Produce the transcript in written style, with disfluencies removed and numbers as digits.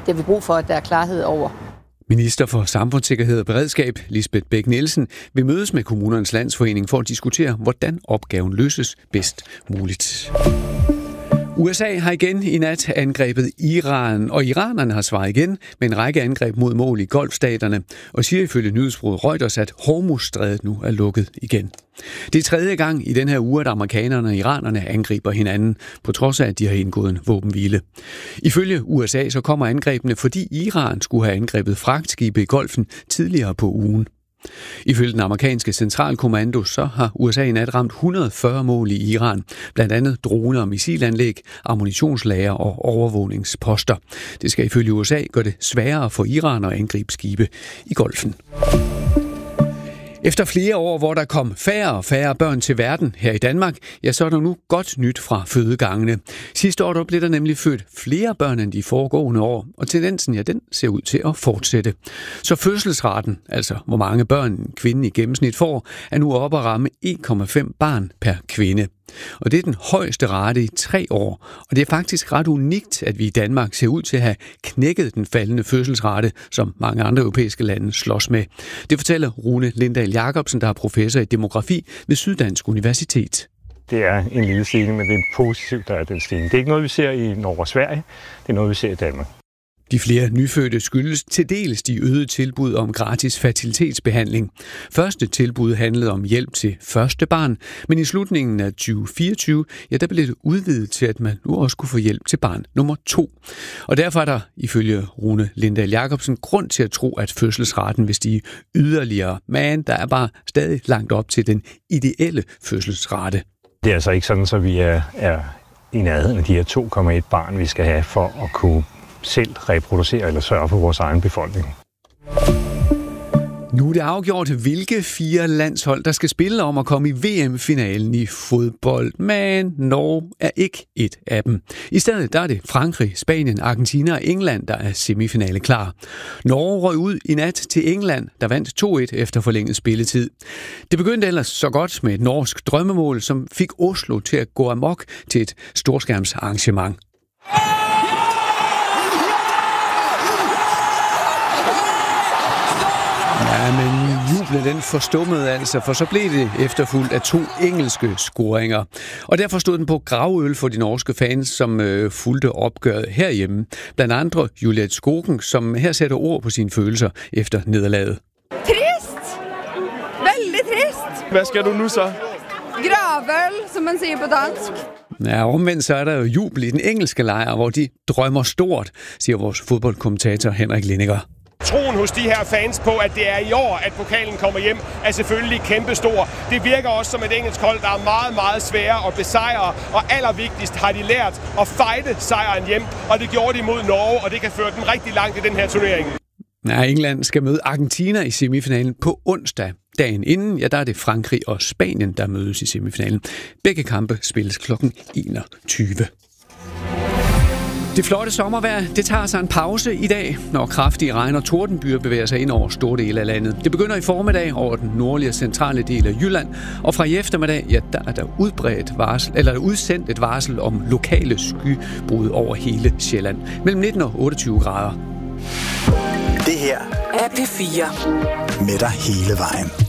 Det har vi brug for, at der er klarhed over. Minister for Samfundssikkerhed og Beredskab, Lisbeth Bech-Nielsen, vil mødes med Kommunernes Landsforening for at diskutere, hvordan opgaven løses bedst muligt. USA har igen i nat angrebet Iran, og iranerne har svaret igen med en række angreb mod mål i Golfstaterne, og siger ifølge nyhedsbureauet Reuters, at Hormuzstrædet nu er lukket igen. Det er tredje gang i den her uge, at amerikanerne og iranerne angriber hinanden, på trods af, at de har indgået en våbenhvile. Ifølge USA så kommer angrebene, fordi Iran skulle have angrebet fragtskibe i Golfen tidligere på ugen. Ifølge den amerikanske centralkommando, så har USA i nat ramt 140 mål i Iran, blandt andet droner og missilanlæg, ammunitionslager og overvågningsposter. Det skal ifølge USA gøre det sværere for Iran at angribe skibe i Golfen. Efter flere år, hvor der kom færre og færre børn til verden her i Danmark, ja, så er der nu godt nyt fra fødegangene. Sidste år der blev der nemlig født flere børn end de foregående år, og tendensen, ja, den ser ud til at fortsætte. Så fødselsraten, altså hvor mange børn en kvinde i gennemsnit får, er nu oppe at ramme 1,5 barn per kvinde. Og det er den højeste rate i 3 år, og det er faktisk ret unikt, at vi i Danmark ser ud til at have knækket den faldende fødselsrate, som mange andre europæiske lande slås med. Det fortæller Rune Lindahl Jacobsen, der er professor i demografi ved Syddansk Universitet. Det er en lille stigning, men det er positivt, der er den stigning. Det er ikke noget, vi ser i Norge og Sverige, det er noget, vi ser i Danmark. De flere nyfødte skyldes til dels de øgede tilbud om gratis fertilitetsbehandling. Første tilbud handlede om hjælp til første barn, men i slutningen af 2024, ja, der blev det udvidet til, at man nu også kunne få hjælp til barn nummer 2. Og derfor er der, ifølge Rune Lindahl Jacobsen, grund til at tro, at fødselsraten vil stige yderligere, men der er bare stadig langt op til den ideelle fødselsrate. Det er altså ikke sådan, så vi er i nærheden af de her 2,1 barn, vi skal have for at kunne selv reproducere eller sørge for vores egen befolkning. Nu er det afgjort, hvilke 4 landshold, der skal spille om at komme i VM-finalen i fodbold. Men Norge er ikke et af dem. I stedet der er det Frankrig, Spanien, Argentina og England, der er semifinale klar. Norge røg ud i nat til England, der vandt 2-1 efter forlænget spilletid. Det begyndte ellers så godt med et norsk drømmemål, som fik Oslo til at gå amok til et storskærmsarrangement. Ja, men jublen den forstummede altså, for så blev det efterfulgt af 2 engelske scoringer. Og derfor stod den på gravøl for de norske fans, som fulgte opgøret herhjemme. Blandt andre Juliette Skogen, som her sætter ord på sine følelser efter nederlaget. Trist! Veldig trist! Hvad skal du nu så? Gravøl, som man siger på dansk. Ja, omvendt så er der jo jubel i den engelske lejr, hvor de drømmer stort, siger vores fodboldkommentator Henrik Lindiger. Troen hos de her fans på, at det er i år, at pokalen kommer hjem, er selvfølgelig kæmpestor. Det virker også som et engelsk hold, der er meget, meget svære at besejre. Og allervigtigst har de lært at fighte sejren hjem. Og det gjorde de mod Norge, og det kan føre dem rigtig langt i den her turnering. Ja, England skal møde Argentina i semifinalen på onsdag. Dagen inden, ja, der er det Frankrig og Spanien, der mødes i semifinalen. Begge kampe spilles kl. 21. Det flotte sommervejr, det tager sig en pause i dag, når kraftige regn- og tordenbyger bevæger sig ind over store dele af landet. Det begynder i formiddag over den nordlige og centrale del af Jylland, og fra i eftermiddag, ja, der er der udsendt et varsel om lokale skybrud over hele Sjælland. Mellem 19 og 28 grader. Det her er P4. Med dig hele vejen.